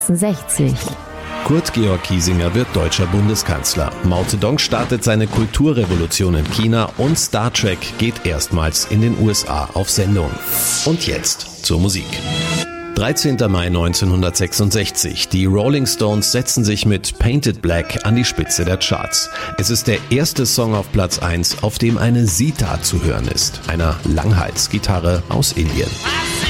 60. Kurt Georg Kiesinger wird deutscher Bundeskanzler. Mao Zedong startet seine Kulturrevolution in China und Star Trek geht erstmals in den USA auf Sendung. Und jetzt zur Musik. 13. Mai 1966. Die Rolling Stones setzen sich mit Painted Black an die Spitze der Charts. Es ist der erste Song auf Platz 1, auf dem eine Sitar zu hören ist, einer Langhalsgitarre aus Indien.